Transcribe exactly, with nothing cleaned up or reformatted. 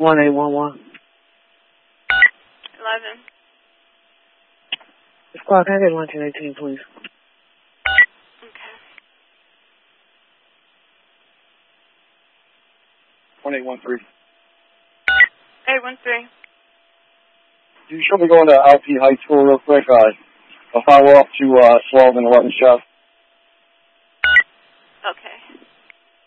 one eight one one. eleven. Squad, can I get one ten eighteen, please? Okay. one eight one three. eight one three. You show me going to Alpine High School real quick. Uh, I'll follow up to uh, twelve and eleven shop. Okay.